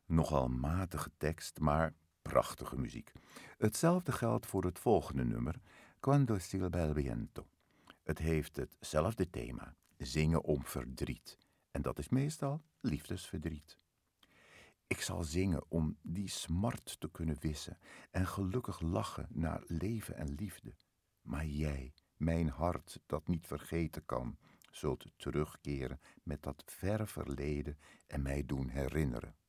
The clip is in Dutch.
Nogal matige tekst, maar prachtige muziek. Hetzelfde geldt voor het volgende nummer, Quando silba il viento. Het heeft hetzelfde thema, zingen om verdriet. En dat is meestal liefdesverdriet. Ik zal zingen om die smart te kunnen wissen en gelukkig lachen naar leven en liefde. Maar jij, mijn hart dat niet vergeten kan, zult terugkeren met dat verre verleden en mij doen herinneren.